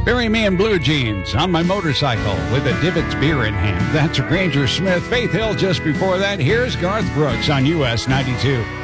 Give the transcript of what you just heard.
Bury me in blue jeans on my motorcycle with a Divots beer in hand. That's Granger Smith. Faith Hill just before that. Here's Garth Brooks on US 92.